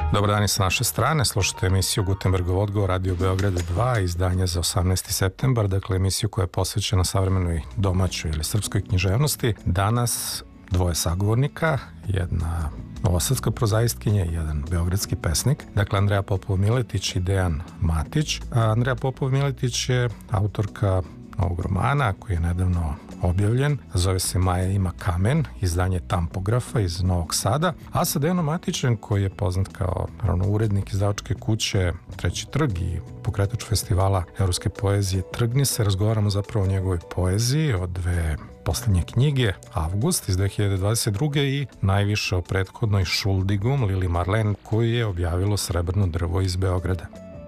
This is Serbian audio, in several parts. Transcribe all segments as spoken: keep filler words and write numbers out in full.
Dobar dan i sa naše strane, slušate emisiju Gutenbergov odgovor, Radio Beograd dva, izdanje za osamnaesti septembar, dakle emisiju koja je posvećena savremenoj domaćoj ili srpskoj književnosti. Danas dvoje sagovornika, jedna novosadska prozaistkinja i jedan beogradski pesnik, dakle Andreja Popov-Miletić i Dejan Matić. A Andreja Popov-Miletić je autorka novog romana koji je nedavno objavljen, zove se Maja ima kamen, izdanje Tampografa iz Novog Sada, a sa Dejanom Matićem, koji je poznat kao naravno urednik izdavačke kuće Treći trg i pokretač festivala evropske poezije Trgni se, razgovaramo zapravo o njegovoj poeziji, o dve poslednje knjige, Avgust iz dve hiljade dvadeset druge i najviše o prethodnoj Šuldigum Lili Marlen, koju je objavilo Srebrno drvo iz Beograda.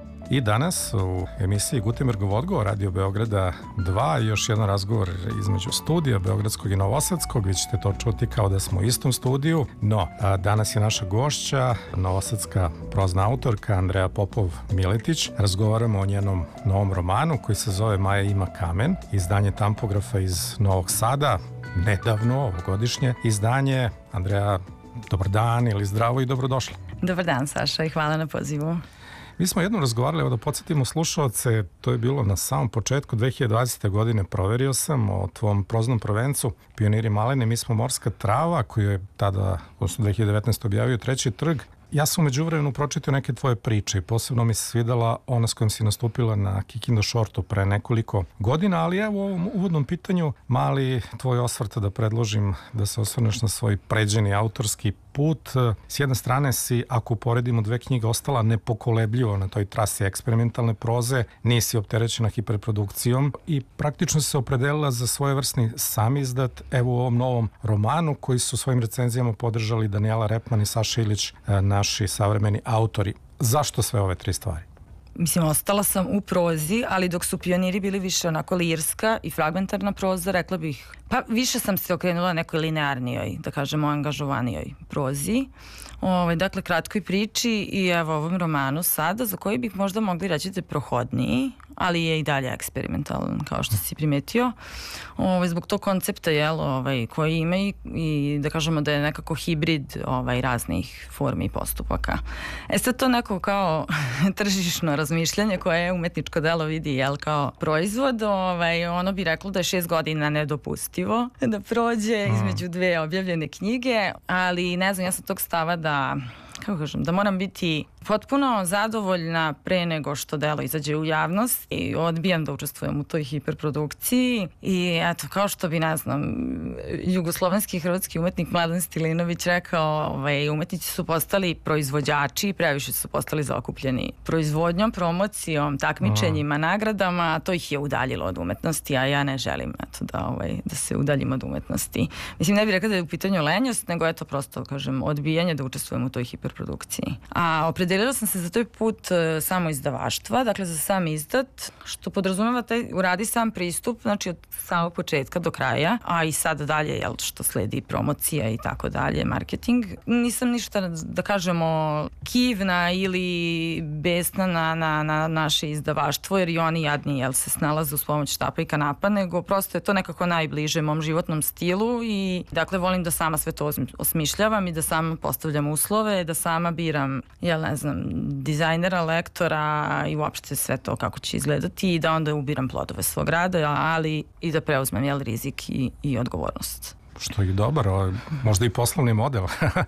I danas u emisiji Gutenbergov odgovor, Radio Beograda dva, još jedan razgovor između studija Beogradskog i Novosadskog. Vi ćete to čuti kao da smo u istom studiju, no a danas je naša gošća, novosadska prozna autorka Andreja Popov-Miletić. Razgovaramo o njenom novom romanu koji se zove Maja ima kamen, izdanje Tampografa iz Novog Sada, nedavno, ovogodišnje izdanje. Andreja, dobar dan ili zdravo i dobrodošla. Dobar dan, Saša, i hvala na pozivu. Mi smo jednom razgovarali, evo da podsjetimo slušalce, to je bilo na samom početku dve hiljade dvadesete. godine, proverio sam o tvom proznom prvencu Pioniri malene, mi smo morska trava, koju je tada, odnosno dve hiljade devetnaeste. objavio Treći trg. Ja sam umeđu vremenu pročitao neke tvoje priče i posebno mi se svidela ona s kojom si nastupila na Kikinda Shortu pre nekoliko godina, ali evo u ovom uvodnom pitanju mali tvoj osvrt da predložim da se osvrneš na svoj pređeni autorski put. S jedne strane si, ako uporedimo dve knjige, ostala nepokolebljivo na toj trasi eksperimentalne proze, nisi opterećena hiperprodukcijom i praktično se opredelila za svojevrsni samizdat, evo u ovom novom romanu koji su svojim recenzijama podržali Danijela Repman i Saša Ilić, naši savremeni autori. Zašto sve ove tri stvari? Mislim, ostala sam u prozi, ali dok su Pioniri bili više onako lirska i fragmentarna proza, rekla bih, pa više sam se okrenula nekoj linearnijoj, da kažemo angažovanijoj prozi. Ovaj, dakle, kratkoj priči i evo ovom romanu sada, za koji bih možda mogli reći da je prohodniji, ali je i dalje eksperimentalan, kao što si primetio. Ovaj, zbog tog koncepta, jel, ovaj, koji ima i, i da kažemo da je nekako hibrid ovaj, raznih formi i postupaka. E sad to neko kao tržišno razmišljanje koje je umetničko delo vidi, jel, kao proizvod, ovaj, ono bi reklo da je šest godina nedopustivo da prođe između dve objavljene knjige, ali ne znam, ja sam tog stava da, kako kažem, da moram biti potpuno zadovoljna pre nego što delo izađe u javnost i odbijam da učestvujem u toj hiperprodukciji i eto, kao što bi, ne znam, jugoslovenski i hrvatski umetnik Mladen Stilinović rekao, ovaj, umetnici su postali proizvođači, previše su postali zaokupljeni proizvodnjom, promocijom, takmičenjima, nagradama, a to ih je udaljilo od umetnosti, a ja ne želim eto, da, ovaj, da se udaljim od umetnosti. Mislim, ne bih rekla da je u pitanju lenjost, nego eto prosto, kažem, odbijanje da učestvujem u toj hiperprodukciji. A opredelila sam se za taj put uh, samo izdavaštva, dakle za sam izdat, što podrazumeva taj uradi sam pristup, znači od samog početka do kraja, a i sad dalje, jel, što sledi promocija i tako dalje, marketing. Nisam ništa, da kažemo, kivna ili besna na, na, na naše izdavaštvo, jer i oni jadni, jel, se snalaze uz pomoć štapa i kanapa, nego prosto je to nekako najbliže mom životnom stilu i dakle volim da sama sve to osmišljavam i da sama postavljam uslove, da sama biram, jel, ne znam, dizajnera, lektora i uopšte sve to kako će izgledati i da onda ubiram plodove svog rada, ali i da preuzmem, jel, rizik i, i odgovornost. Što je dobar, možda i poslovni model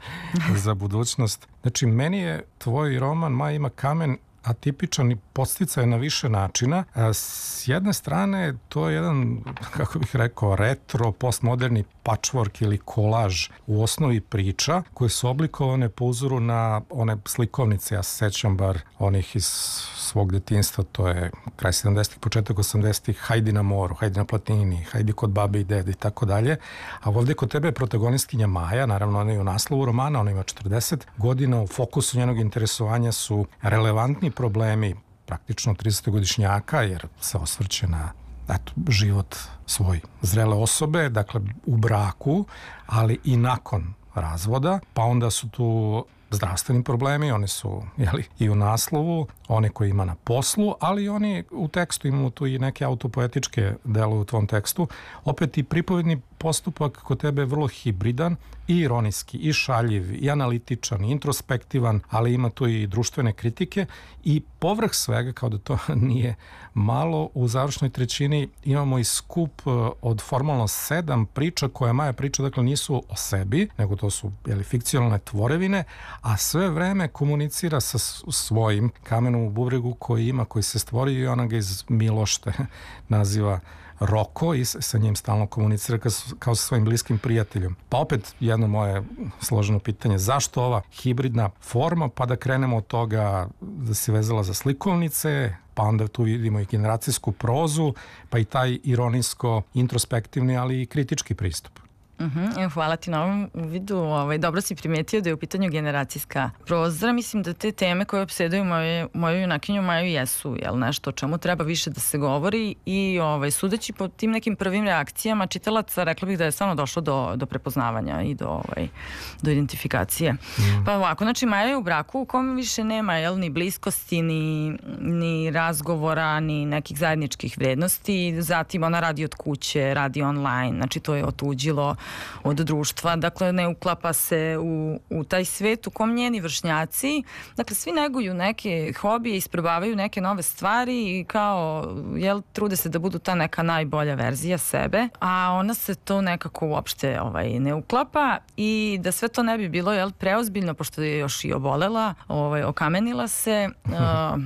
za budućnost. Znači, meni je tvoj roman Maja ima kamen atipičan i podsticaj na više načina. S jedne strane, to je jedan, kako bih rekao, retro, postmoderni patchwork ili kolaž u osnovi priča koje su oblikovane po uzoru na one slikovnice, ja se sećam bar onih iz svog detinjstva, to je kraj sedamdesetih, početak osamdesetih, Hajdi na moru, Hajdi na planini, Hajdi kod babe i dede i tako dalje. A ovdje kod tebe je protagonistkinja Maja, naravno ona je u naslovu romana, ona ima četrdeset godina, u fokusu njenog interesovanja su relevantni problemi praktično tridesetogodišnjaka, jer se osvrće na eto, život svoj zrele osobe, dakle u braku, ali i nakon razvoda, pa onda su tu zdravstveni problemi, oni su, jeli, i u naslovu, one koje ima na poslu, ali oni u tekstu, imamo tu i neke autopoetičke dele u tvom tekstu, opet i pripovedni postupak kod tebe je vrlo hibridan i ironijski, i šaljiv, i analitičan, i introspektivan, ali ima tu i društvene kritike i povrh svega, kao da to nije malo, u završnoj trećini imamo i skup od formalno sedam priča koje Maja priča, dakle nisu o sebi, nego to su jeli, fikcionalne tvorevine, a sve vreme komunicira sa svojim kamenom u bubregu koji ima, koji se stvorio i ona ga iz Milošte naziva Roko i sa njim stalno komunicira kao sa svojim bliskim prijateljom. Pa opet jedno moje složeno pitanje, zašto ova hibridna forma, pa da krenemo od toga da si vezala za slikovnice, pa onda tu vidimo i generacijsku prozu, pa i taj ironijsko, introspektivni, ali i kritički pristup. Uh-huh. Hvala ti na ovom uvidu. Ovaj, dobro si primetio da je u pitanju generacijska proza. Mislim da te teme koje opsedaju moje, moju junakinju Maju jesu jel, nešto o čemu treba više da se govori i ovaj, sudeći po tim nekim prvim reakcijama čitalaca, rekla bih da je stvarno došlo do, do prepoznavanja i do, ovaj, do identifikacije. Mm. Pa ovako, znači Maja je u braku u kom više nema jel, ni bliskosti, ni, ni razgovora, ni nekih zajedničkih vrednosti. Zatim ona radi od kuće, radi online, znači to je otuđilo od društva, dakle ne uklapa se u, u taj svet u kom njeni vršnjaci, dakle svi neguju neke hobije, isprobavaju neke nove stvari i kao, jel, trude se da budu ta neka najbolja verzija sebe, a ona se to nekako uopšte ovaj, ne uklapa i da sve to ne bi bilo, jel, preozbiljno, pošto je još i obolela, ovaj, okamenila se, uh,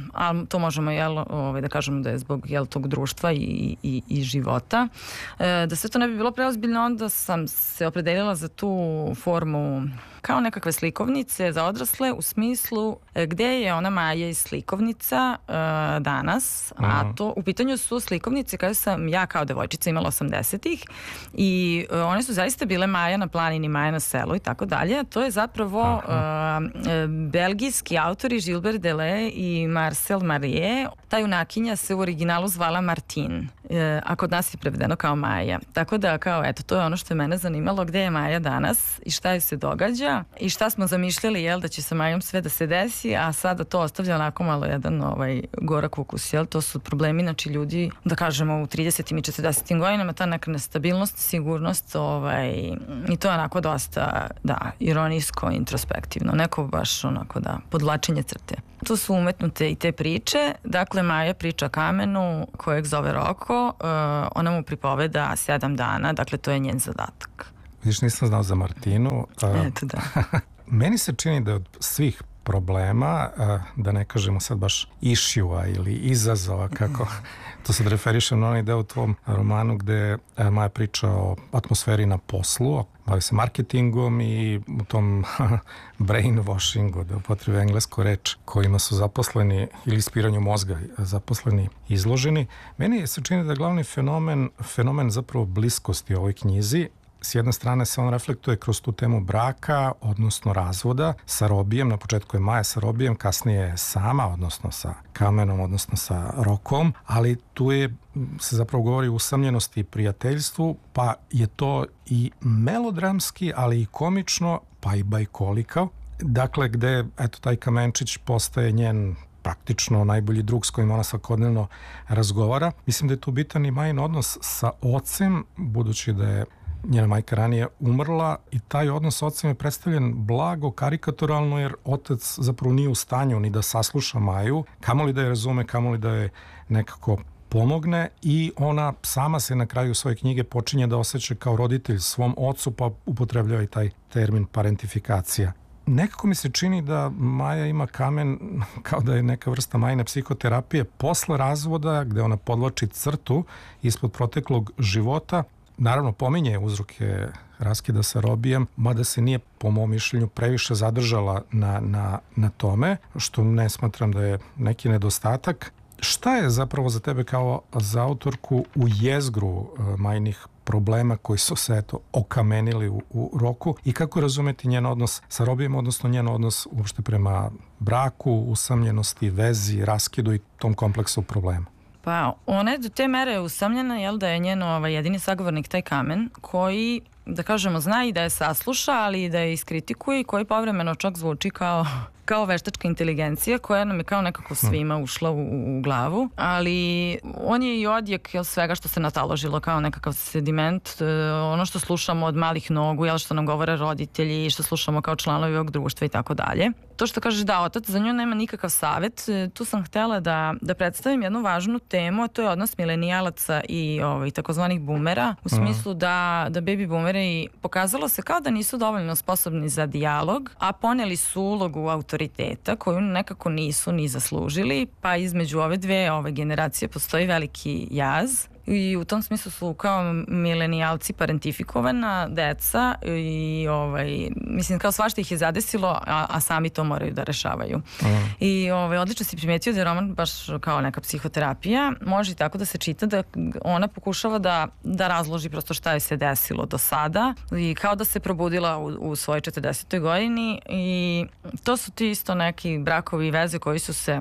a to možemo, jel, ovaj, da kažemo da je zbog, jel, tog društva i, i, i života, uh, da sve to ne bi bilo preozbiljno, onda sam se opredelila za tu formu kao nekakve slikovnice za odrasle u smislu gde je ona Maja iz slikovnica uh, danas, mm. a to u pitanju su slikovnice kada sam ja kao devojčica imala osamdesetih i uh, one su zaista bile Maja na planini, Maja na selu i tako dalje. To je zapravo uh, belgijski autori Gilbert Deleuze i Marcel Marie. Ta junakinja se u originalu zvala Martine, uh, a kod nas je prevedeno kao Maja. Tako da kao eto, to je ono što je mene zanimalo, gde je Maja danas i šta joj se događa i šta smo zamišljali, jel, da će sa Majom sve da se desi, a sada to ostavlja onako malo jedan ovaj, gorak ukus, jel, to su problemi, znači ljudi, da kažemo u tridesetim i četrdesetim godinama, ta neka nestabilnost, sigurnost, ovaj, i to je onako dosta, da, ironijsko, introspektivno, neko baš onako, da, podvlačenje crte. Tu su umetnute i te priče, dakle Maja priča kamenu kojeg zove Roko, uh, ona mu pripoveda sedam dana, dakle to je njen zadatak. Viš, nisam znao za Martinu. Eto da. Meni se čini da od svih problema, da ne kažemo sad baš išjua ili izazova, kako to sad referišem na onaj deo u tvom romanu gde Maja priča o atmosferi na poslu, bavi se marketingom i u tom brainwashingu, da upotrebe englesku reč, kojima su zaposleni ili ispiranju mozga zaposleni izloženi. Meni se čini da je glavni fenomen, fenomen zapravo bliskosti u ovoj knjizi. S jedne strane se on reflektuje kroz tu temu braka, odnosno razvoda sa Robijem, na početku je Maja sa Robijem, kasnije je sama, odnosno sa Kamenom, odnosno sa Rokom, ali tu je, se zapravo govori o usamljenosti i prijateljstvu, pa je to i melodramski, ali i komično, pa i bajkolika. Dakle, gde, eto, taj Kamenčić postaje njen praktično najbolji drug s kojim ona svakodnevno razgovara. Mislim da je tu bitan i Majin odnos sa ocem, budući da je njena majka ranije umrla i taj odnos s ocem je predstavljen blago, karikaturalno, jer otac zapravo nije u stanju ni da sasluša Maju, kamoli da je razume, kamoli da je nekako pomogne i ona sama se na kraju svoje knjige počinje da osjeća kao roditelj svom ocu, pa upotrebljava i taj termin parentifikacija. Nekako mi se čini da Maja ima kamen kao da je neka vrsta Majine psihoterapije posle razvoda, gde ona podvlači crtu ispod proteklog života. Naravno, pominje uzroke raskida sa Robijem, mada se nije, po mom mišljenju, previše zadržala na, na, na tome, što ne smatram da je neki nedostatak. Šta je zapravo za tebe kao za autorku u jezgru uh, Majinih problema koji su se eto okamenili u, u Roku i kako razumeti njen odnos sa Robijem, odnosno njen odnos uopšte prema braku, usamljenosti, vezi, raskidu i tom kompleksu problema? Pa ona je do te mere usamljena, jel, da je njen ovaj, jedini sagovornik taj Kamen koji da kažemo, zna i da je sasluša, ali i da je iskritikuje i koji povremeno čak zvuči kao kao veštačka inteligencija koja nam je kao nekako svima ušla u, u glavu, ali on je i odjek jel, svega što se nataložilo kao nekakav sediment, e, ono što slušamo od malih nogu, jel, što nam govore roditelji, što slušamo kao članovi ovog društva i tako dalje. To što kažeš da otac, za nju nema nikakav savet, e, tu sam htela da, da predstavim jednu važnu temu, a to je odnos milenijalaca i ovaj, takozvanih boomera, u smislu da, da baby boomeri pokazalo se kao da nisu dovoljno sposobni za dijalog, a poneli su ulogu autoriteta koju nekako nisu ni zaslužili, pa između ove dve ove generacije postoji veliki jaz. I u tom smislu su kao milenijalci parentifikovana deca i ovaj, mislim kao svašta ih je zadesilo, a, a sami to moraju da rešavaju. Mm. I ovaj, odlično si primetio da je roman baš kao neka psihoterapija. Može i tako da se čita da ona pokušava da, da razloži prosto šta je se desilo do sada i kao da se probudila u, u svojoj četrdesetoj godini i to su ti isto neki brakovi i veze koji su se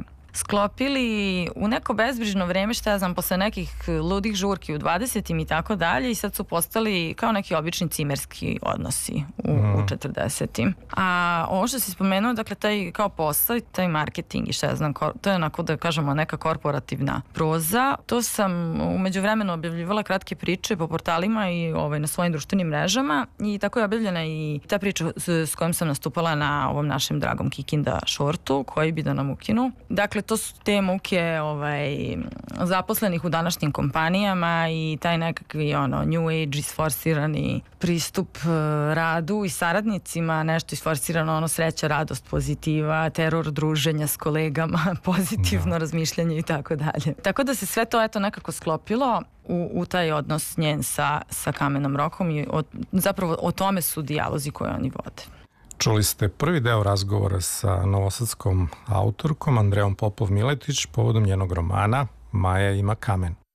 sklopili u neko bezbrižno vreme, šta ja znam, posle nekih ludih žurki u dvadesetim i tako dalje i sad su postali kao neki obični cimerski odnosi u, mm. u četrdesetim. A ovo što si spomenuo, dakle, taj kao posao, taj marketing i šta ja znam, to je onako da kažemo neka korporativna proza. To sam umeđu vremenu objavljivala kratke priče po portalima i ovaj, na svojim društvenim mrežama i tako je objavljena i ta priča s, s kojom sam nastupala na ovom našem dragom Kikinda šortu koji bi da nam ukinu. Dakle, to su te muke ovaj, zaposlenih u današnjim kompanijama i taj nekakvi ono, new age isforsirani pristup uh, radu i saradnicima, nešto isforsirano, ono sreća, radost, pozitiva, teror druženja s kolegama, pozitivno da. razmišljanje i tako dalje. Tako da se sve to eto nekako sklopilo u, u taj odnos njen sa, sa Kamenom Rokom i o, zapravo o tome su dijalozi koje oni vode. Čuli ste prvi deo razgovora sa novosadskom autorkom Andreom Popov-Miletić povodom njenog romana Maja ima kamen.